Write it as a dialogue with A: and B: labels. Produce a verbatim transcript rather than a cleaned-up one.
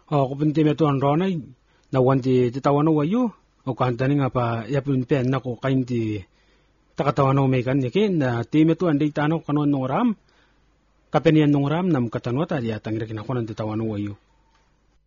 A: O ko pinte me to an rona na wanti te tawano wayo o kantani nga pa ya pun pen na ko kainti takatawano me kan ke na te me to ande tano kanon no ram kapenian no ram nam katanwa ta ya tangre kina konan te tawano wayo